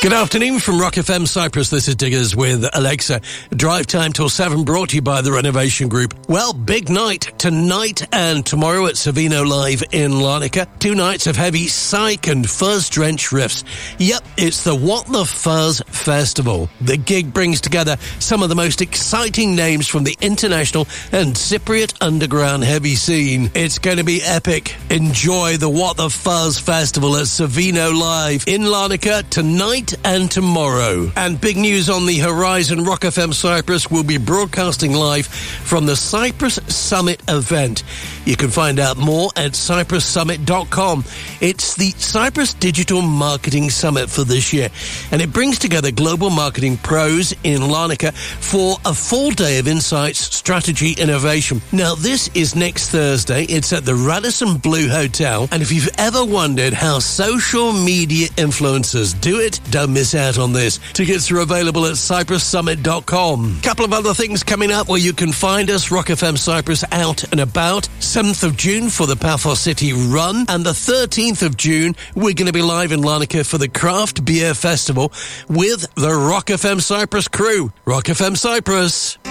Good afternoon from Rock FM Cyprus. This is Diggers with Alexa. Drive time till 7 brought to you by the Renovation Group. Well, big night tonight and tomorrow at Savino Live in Larnaca. 2 nights of heavy psych and fuzz-drenched riffs. Yep, it's the What the Fuzz Festival. The gig brings together some of the most exciting names from the international and Cypriot underground heavy scene. It's going to be epic. Enjoy the What the Fuzz Festival at Savino Live in Larnaca tonight and tomorrow. And big news on the horizon. Rock FM Cyprus will be broadcasting live from the Cyprus Summit event. You can find out more at cyprussummit.com. It's the Cyprus Digital Marketing Summit for this year, and it brings together global marketing pros in Larnaca for a full day of insights, strategy, innovation. Now, this is next Thursday. It's at the Radisson Blu Hotel, and if you've ever wondered how social media influencers do it, don't miss out on this. Tickets are available at cyprussummit.com. Couple of other things coming up where you can find us. Rock FM Cyprus out and about. 7th of June for the Paphos City Run, and the 13th of June we're going to be live in Larnaca for the Craft Beer Festival with the Rock FM Cyprus crew. Rock FM Cyprus.